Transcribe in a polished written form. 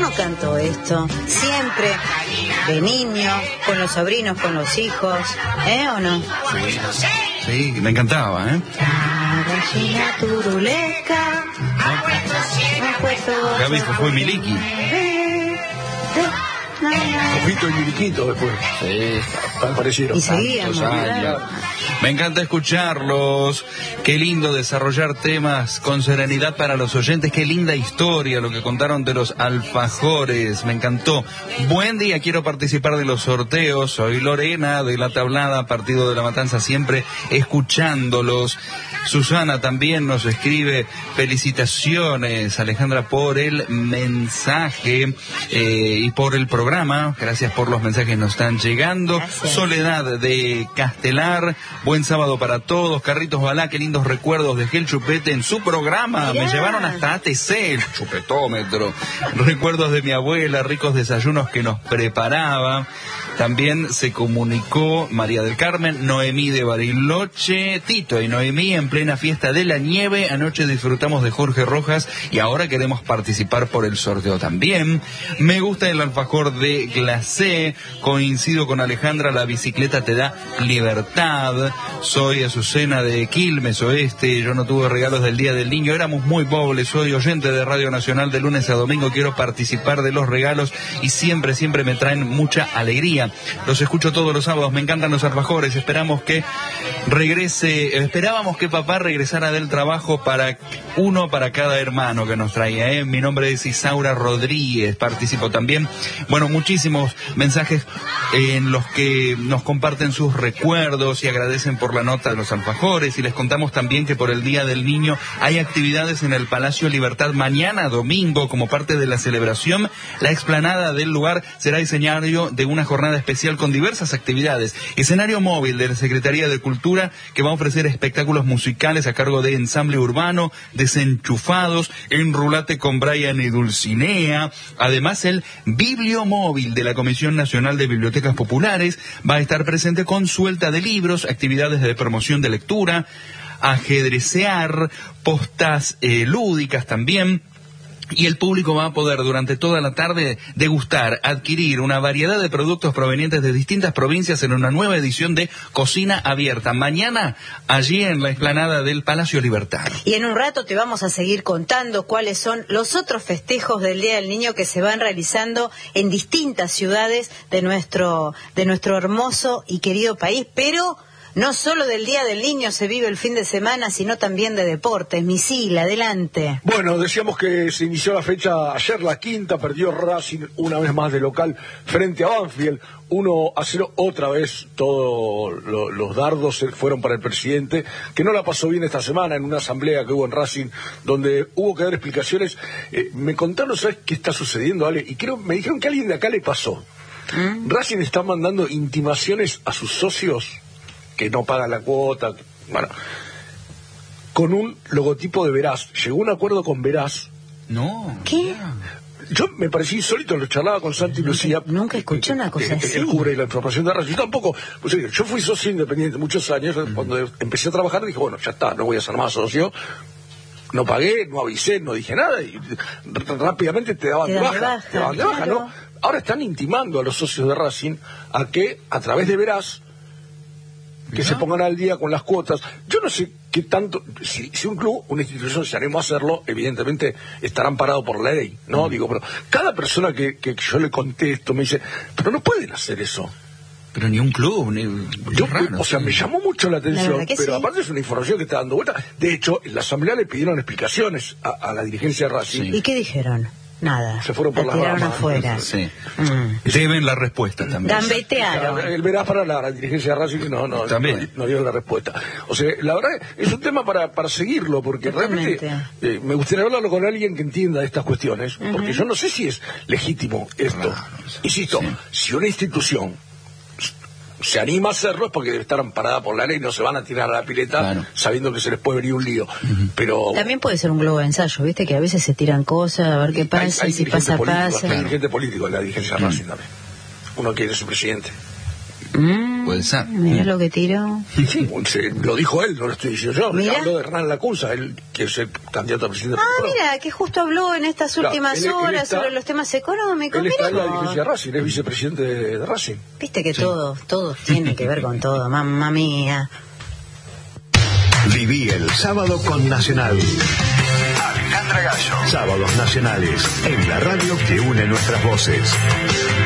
no canto esto? Siempre, de niño, con los sobrinos, con los hijos, ¿o no? Sí, me encantaba, La gallina turulesca, Gaby fue Miliki. Ojito y Miliquito después. Sí, tan parecido. Y seguíamos, claro. Me encanta escucharlos. Qué lindo desarrollar temas con serenidad para los oyentes. Qué linda historia lo que contaron de los alfajores. Me encantó. Buen día, quiero participar de los sorteos. Soy Lorena de La Tablada, Partido de la Matanza, siempre escuchándolos. Susana también nos escribe felicitaciones, Alejandra, por el mensaje y por el programa. Gracias por los mensajes que nos están llegando. Gracias. Soledad de Castelar, buen sábado para todos. Carritos Balá, qué lindos recuerdos, dejé el chupete en su programa. Mirá. Me llevaron hasta ATC, el chupetómetro. Recuerdos de mi abuela, ricos desayunos que nos preparaba. También se comunicó María del Carmen, Noemí de Bariloche, Tito y Noemí en plena fiesta de la nieve. Anoche disfrutamos de Jorge Rojas y ahora queremos participar por el sorteo también. Me gusta el alfajor de glacé, coincido con Alejandra, la bicicleta te da libertad. Soy Azucena de Quilmes Oeste, yo no tuve regalos del Día del Niño, éramos muy pobres, soy oyente de Radio Nacional de lunes a domingo, quiero participar de los regalos y siempre me traen mucha alegría. Los escucho todos los sábados, me encantan los alfajores, esperábamos que papá regresara del trabajo para cada hermano que nos traía, Mi nombre es Isaura Rodríguez, participo también. Bueno, muchísimos mensajes en los que nos comparten sus recuerdos y agradecen por la nota de los alfajores, y les contamos también que por el Día del Niño hay actividades en el Palacio Libertad mañana domingo como parte de la celebración. La explanada del lugar será escenario de una jornada especial con diversas actividades. Escenario móvil de la Secretaría de Cultura que va a ofrecer espectáculos musicales a cargo de Ensamble Urbano, Desenchufados, Enrulate con Brian y Dulcinea. Además, el Bibliomóvil de la Comisión Nacional de Bibliotecas Populares va a estar presente con suelta de libros, actividades de promoción de lectura, ajedrecear, postas lúdicas también. Y el público va a poder durante toda la tarde degustar, adquirir una variedad de productos provenientes de distintas provincias en una nueva edición de Cocina Abierta. Mañana, allí en la explanada del Palacio Libertad. Y en un rato te vamos a seguir contando cuáles son los otros festejos del Día del Niño que se van realizando en distintas ciudades de nuestro hermoso y querido país, pero no solo del Día del Niño se vive el fin de semana, sino también de deportes. Misil, adelante. Bueno, decíamos que se inició la fecha ayer, la quinta, perdió Racing una vez más de local frente a Banfield, 1-0 otra vez. Todos los dardos se fueron para el presidente, que no la pasó bien esta semana en una asamblea que hubo en Racing, donde hubo que dar explicaciones. Me contaron, ¿sabes qué está sucediendo, Ale? Y me dijeron que a alguien de acá le pasó. Racing está mandando intimaciones a sus socios que no pagan la cuota, bueno, con un logotipo de Veraz. Llegó un acuerdo con Veraz. No. ¿Qué? Yo me parecí insólito, lo charlaba con Santi y Lucía. Nunca escuché una cosa así. Él cubre la información de Racing. Yo tampoco, pues, yo fui socio independiente muchos años. Cuando empecé a trabajar dije, bueno, ya está, no voy a ser más socio. No pagué, no avisé, no dije nada, y rápidamente te daban de baja, ¿no? Ahora están intimando a los socios de Racing a que, a través de Veraz, que se pongan al día con las cuotas. Yo no sé qué tanto, si un club, una institución se anima a hacerlo, evidentemente estarán parados por la ley, ¿no? Digo, pero cada persona que yo le contesto me dice, pero no pueden hacer eso. Pero ni un club, ni... O sea, me llamó mucho la atención, pero sí. Aparte es una información que está dando vuelta. De hecho, en la asamblea le pidieron explicaciones a la dirigencia de Racing. Sí. ¿Y qué dijeron? Nada. Se fueron por la las tiraron ramas. afuera. Sí. Deben la respuesta también. Gambetearon. El Veraz para la dirigencia de Racing no dio la respuesta. O sea, la verdad es un tema para seguirlo, porque Totalmente. realmente me gustaría hablarlo con alguien que entienda estas cuestiones, porque yo no sé si es legítimo esto. Claro, Insisto, si una institución se anima a hacerlo es porque debe estar amparada por la ley, no se van a tirar a la pileta sabiendo que se les puede venir un lío. Pero también puede ser un globo de ensayo, viste que a veces se tiran cosas, a ver qué pasa, hay si pasa, pasa. Hay dirigente político en la dirigencia de Racing también. Uno quiere su presidente. Puede ser. Mirá lo que tiró. Sí, lo dijo él, no lo estoy diciendo yo. Mirá. Habló de Hernán Lacunza, él que es el candidato a presidente. Mira, que justo habló en estas últimas horas sobre los temas económicos. Él está en la Mirá. dirigencia de Racing, es vicepresidente de Racing. Viste que todo tiene que ver con todo, mamá mía. Viví el sábado con Nacional. Alejandra Gallo. Sábados nacionales, en la radio que une nuestras voces.